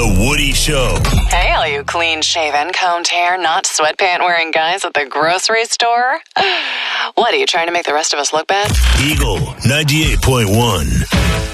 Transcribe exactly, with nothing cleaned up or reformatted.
The Woody Show. Hey, all you clean-shaven, combed hair, not sweatpant-wearing guys at the grocery store. What, are you trying to make the rest of us look bad? Eagle ninety-eight point one.